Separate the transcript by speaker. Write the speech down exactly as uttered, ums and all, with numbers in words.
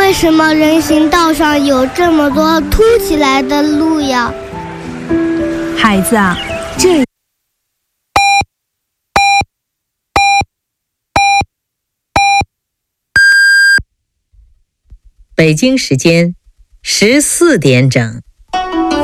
Speaker 1: 为什么人行道上有这么多凸起来的路呀？
Speaker 2: 孩子啊，这
Speaker 3: 北京时间十四点整。